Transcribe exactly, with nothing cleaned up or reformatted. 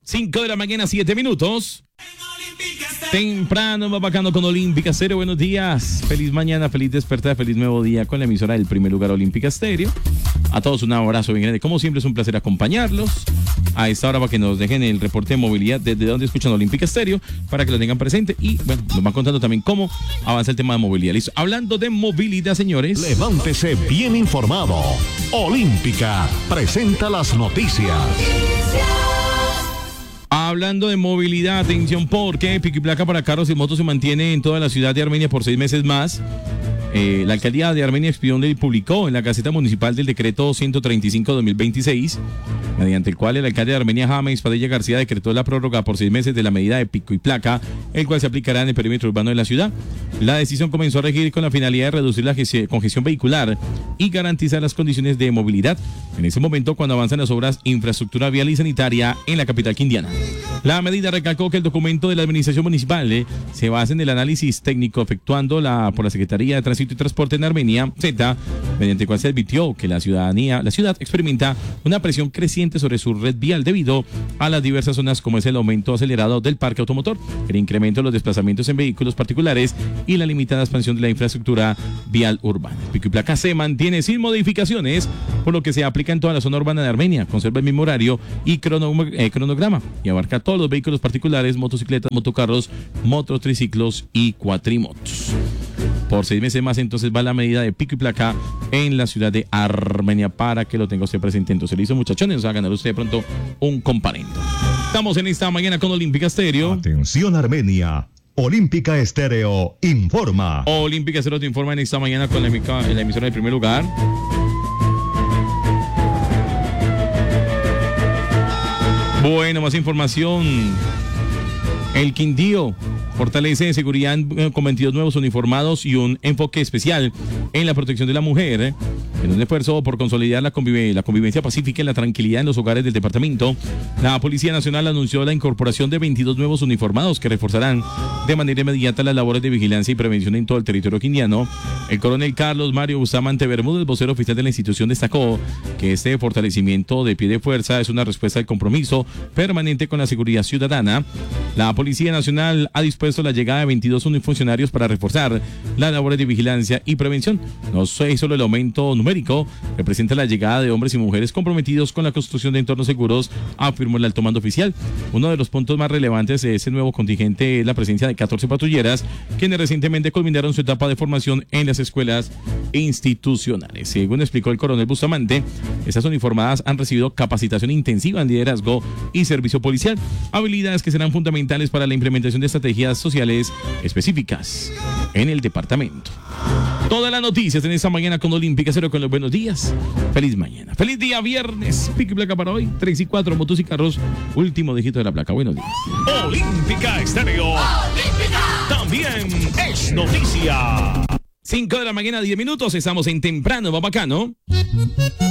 cinco de la mañana, siete minutos. Temprano, va bacano con Olímpica Estéreo. Buenos días, feliz mañana, feliz despertar, feliz nuevo día con la emisora del primer lugar Olímpica Estéreo. A todos un abrazo bien grande. Como siempre es un placer acompañarlos a esta hora para que nos dejen el reporte de movilidad desde donde escuchan Olímpica Estéreo, para que lo tengan presente y bueno, nos van contando también cómo avanza el tema de movilidad. ¿Listo? Hablando de movilidad, señores. Levántese bien informado. Olímpica presenta las noticias. Hablando de movilidad, atención porque pico y placa para carros y motos se mantiene en toda la ciudad de Armenia por seis meses más. Eh, la alcaldía de Armenia expidió y publicó en la Gaceta Municipal del decreto ciento treinta y cinco de dos mil veintiséis, mediante el cual el alcalde de Armenia, James Padilla García, decretó la prórroga por seis meses de la medida de pico y placa, el cual se aplicará en el perímetro urbano de la ciudad. La decisión comenzó a regir con la finalidad de reducir la congestión vehicular y garantizar las condiciones de movilidad en ese momento cuando avanzan las obras infraestructura vial y sanitaria en la capital quindiana. La medida recalcó que el documento de la administración municipal eh, se basa en el análisis técnico efectuando la, por la Secretaría de Tránsito y Transporte en Armenia, Z, mediante el cual se advirtió que la ciudadanía, la ciudad experimenta una presión creciente sobre su red vial debido a las diversas zonas, como es el aumento acelerado del parque automotor, el incremento de los desplazamientos en vehículos particulares y la limitada expansión de la infraestructura vial urbana. El pico y placa se mantiene sin modificaciones, por lo que se aplica en toda la zona urbana de Armenia, conserva el mismo horario y crono, eh, cronograma y abarca todos los vehículos particulares, motocicletas, motocarros, motos, triciclos y cuatrimotos. Por seis meses más entonces va la medida de pico y placa en la ciudad de Armenia, para que lo tenga usted presente. Entonces, listo, muchachones, va a ganar usted de pronto un comparendo. Estamos en esta mañana con Olímpica Estéreo. Atención Armenia, Olímpica Estéreo informa. Olímpica Estéreo te informa en esta mañana con la, la emisora del primer lugar. Bueno, más información. El Quindío fortalece seguridad con veintidós nuevos uniformados y un enfoque especial en la protección de la mujer, ¿eh? En un esfuerzo por consolidar la, conviv- la convivencia pacífica y la tranquilidad en los hogares del departamento. La Policía Nacional anunció la incorporación de veintidós nuevos uniformados que reforzarán de manera inmediata las labores de vigilancia y prevención en todo el territorio quindiano. El coronel Carlos Mario Bustamante Bermúdez, vocero oficial de la institución, destacó que este fortalecimiento de pie de fuerza es una respuesta al compromiso permanente con la seguridad ciudadana. La Policía Nacional ha dispuesto la llegada de veintidós funcionarios para reforzar las labores de vigilancia y prevención. No es solo el aumento numérico, representa la llegada de hombres y mujeres comprometidos con la construcción de entornos seguros, afirmó el alto mando oficial. Uno de los puntos más relevantes de ese nuevo contingente es la presencia de catorce patrulleras, quienes recientemente culminaron su etapa de formación en las escuelas institucionales. Según explicó el coronel Bustamante, estas uniformadas han recibido capacitación intensiva en liderazgo y servicio policial, habilidades que serán fundamentales para la implementación de estrategias sociales específicas en el departamento. Todas las noticias en esta mañana con Olímpica Cero, con los buenos días. Feliz mañana. Feliz día viernes. Pico y placa para hoy. tres y cuatro, motos y carros. Último dígito de la placa. Buenos días. Olímpica Estéreo. Olímpica también es noticia. cinco de la mañana, diez minutos. Estamos en Temprano, va bacano.